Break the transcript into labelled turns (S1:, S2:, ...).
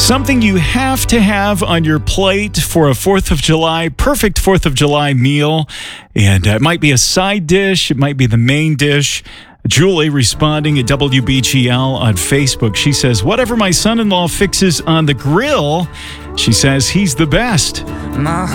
S1: Something you have to have on your plate for a 4th of July, perfect 4th of July meal. And it might be a side dish. It might be the main dish. Julie responding at WBGL on Facebook. She says, whatever my son-in-law fixes on the grill, she says he's the best.
S2: My